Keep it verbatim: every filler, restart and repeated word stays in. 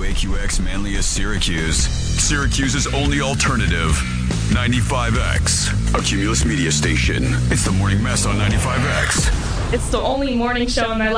K Q X Manlius Syracuse. Syracuse's only alternative. ninety-five X. A Cumulus Media station. It's the Morning Mess on ninety-five X. It's the only morning show in my life.